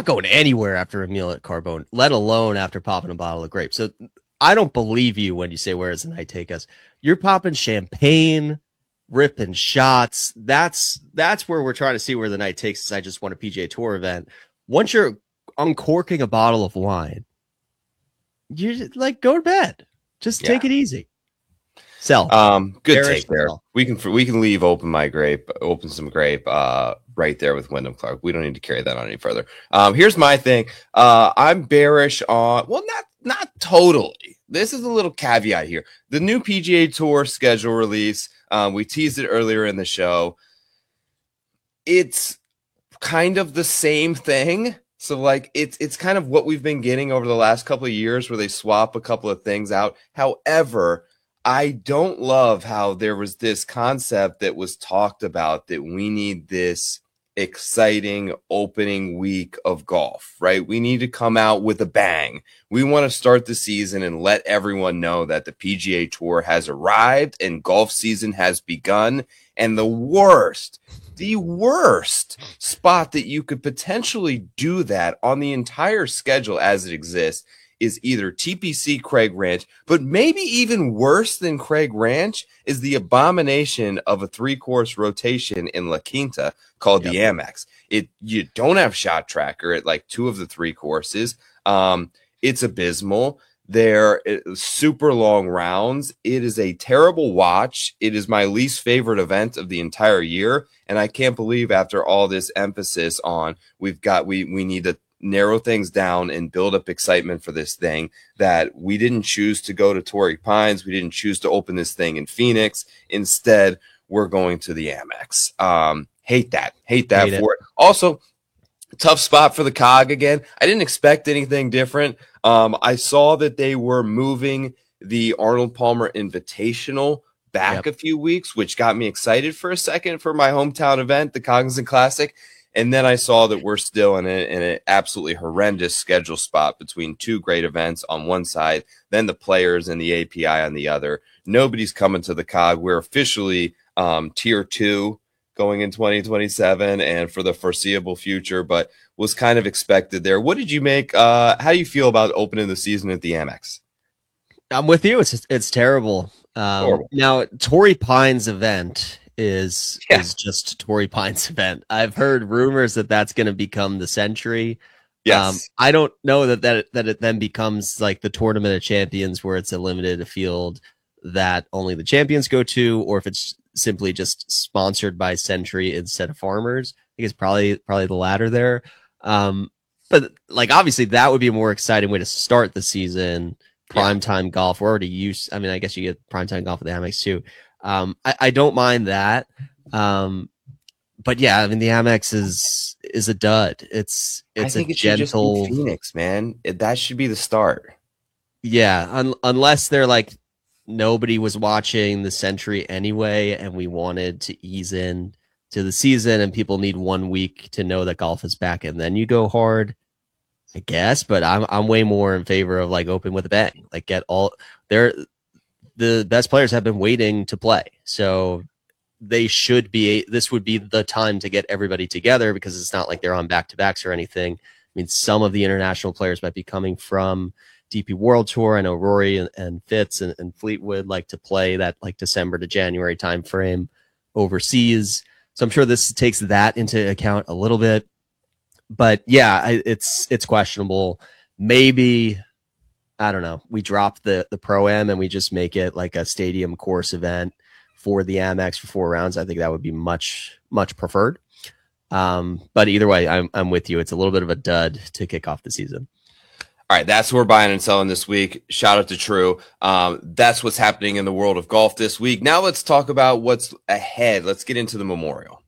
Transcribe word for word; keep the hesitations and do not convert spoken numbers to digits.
not going anywhere after a meal at Carbone, let alone after popping a bottle of grape. So I don't believe you when you say, where does the night take us? You're popping champagne, ripping shots. That's that's where we're trying to see where the night takes us. I just won a P G A Tour event. Once you're uncorking a bottle of wine, you're just, like, go to bed. Just yeah. take it easy. Sell. Um, good Bearish take there. sell. We can we can leave open my grape, open some grape, uh, right there with Wyndham Clark. We don't need to carry that on any further. Um, here's my thing. Uh, I'm bearish on. Well, not not totally. This is a little caveat here. The new P G A Tour schedule release. Um, we teased it earlier in the show. It's kind of the same thing. So, like, it's it's kind of what we've been getting over the last couple of years, where they swap a couple of things out. However, I don't love how there was this concept that was talked about that we need this exciting opening week of golf, right? We need to come out with a bang. We want to start the season and let everyone know that the P G A Tour has arrived and golf season has begun. And the worst, the worst spot that you could potentially do that on the entire schedule as it exists is either T P C Craig Ranch, but maybe even worse than Craig Ranch is the abomination of a three-course rotation in La Quinta called yep. the Amex. It you don't have shot tracker at like two of the three courses. Um, it's abysmal. They're super long rounds. It is a terrible watch. It is my least favorite event of the entire year, and I can't believe after all this emphasis on we've got we we need to narrow things down and build up excitement for this thing, that we didn't choose to go to Torrey Pines. We didn't choose to open this thing in Phoenix. Instead, we're going to the Amex. Um, hate that. Hate that hate for it. it. Also, tough spot for the C O G again. I didn't expect anything different. Um, I saw that they were moving the Arnold Palmer Invitational back yep. a few weeks, which got me excited for a second for my hometown event, the Cognizant Classic. And then I saw that we're still in, a, in an absolutely horrendous schedule spot between two great events on one side, then the Players and the A P I on the other. Nobody's coming to the C O G. We're officially um, tier two going in twenty twenty-seven and for the foreseeable future, but was kind of expected there. What did you make? Uh, how do you feel about opening the season at the Amex? I'm with you. It's it's terrible. Um, now, Torrey Pines event is yeah. is just Torrey Pines event. I've heard rumors that that's going to become the Century. Yes. Um, I don't know that that that it then becomes like the Tournament of Champions, where it's a limited field that only the champions go to, or if it's simply just sponsored by Century instead of Farmers. I think it's probably probably the latter there. Um, but like obviously that would be a more exciting way to start the season. Primetime yeah. golf. We're already used. I mean, I guess you get primetime golf at the Amex too. Um, I, I don't mind that. Um, but yeah, I mean, the Amex is is a dud. It's it's I think a it should gentle just be Phoenix, man. It, that should be the start. Yeah, un- unless they're like nobody was watching the Century anyway, and we wanted to ease in to the season, and people need one week to know that golf is back, and then you go hard. I guess, but I'm I'm way more in favor of like open with a bang. Like get all they're the best players have been waiting to play. So they should be this would be the time to get everybody together, because it's not like they're on back-to-backs or anything. I mean, some of the international players might be coming from D P World Tour. I know Rory and, and Fitz and, and Fleetwood like to play that like December to January time frame overseas. So I'm sure this takes that into account a little bit. But yeah, I, it's it's questionable. Maybe, I don't know, we drop the the Pro-Am and we just make it like a stadium course event for the Amex for four rounds. I think that would be much, much preferred. Um, but either way, I'm I'm with you. It's a little bit of a dud to kick off the season. All right, that's what we're buying and selling this week. Shout out to True. Um, that's what's happening in the world of golf this week. Now let's talk about what's ahead. Let's get into the Memorial.